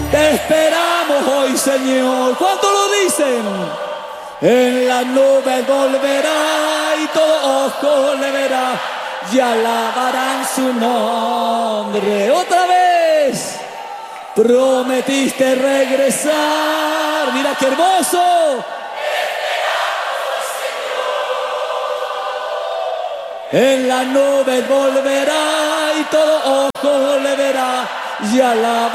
Te esperamos hoy, Señor. ¿Cuánto lo dicen? En las nubes volverá y todo ojo le verá y alabarán su nombre. Otra vez. Prometiste regresar. Mira qué hermoso. En las nubes volverá y todo ojo le verá y alabará.